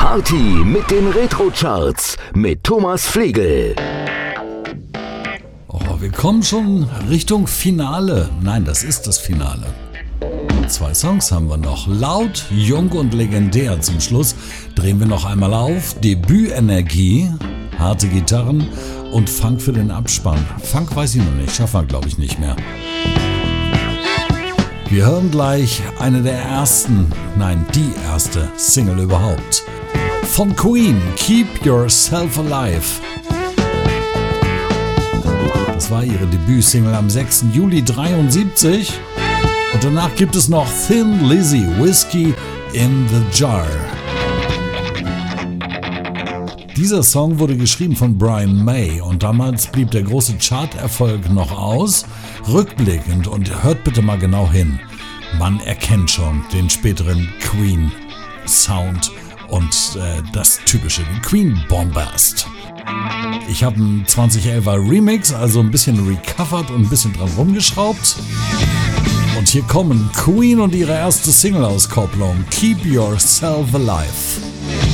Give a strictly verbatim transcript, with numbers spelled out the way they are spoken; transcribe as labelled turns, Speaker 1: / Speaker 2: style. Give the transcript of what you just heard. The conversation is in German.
Speaker 1: Party mit den Retro-Charts mit Thomas Flegel.
Speaker 2: Oh, wir kommen schon Richtung Finale. Nein, das ist das Finale. Zwei Songs haben wir noch. Laut, jung und legendär zum Schluss. Drehen wir noch einmal auf. Debütenergie, harte Gitarren und Funk für den Abspann. Funk weiß ich noch nicht, schaffen wir glaube ich nicht mehr. Wir hören gleich eine der ersten, nein, die erste Single überhaupt. Von Queen, Keep Yourself Alive. Das war ihre Debütsingle am sechsten Juli dreiundsiebzig. Und danach gibt es noch Thin Lizzy, Whiskey in the Jar. Dieser Song wurde geschrieben von Brian May und damals blieb der große Charterfolg noch aus. Rückblickend, und hört bitte mal genau hin, man erkennt schon den späteren Queen-Sound und äh, das typische, den Queen-Bombast. Ich habe einen zweitausendelfer Remix, also ein bisschen recovered und ein bisschen dran rumgeschraubt. Und hier kommen Queen und ihre erste Single-Auskopplung, Keep Yourself Alive.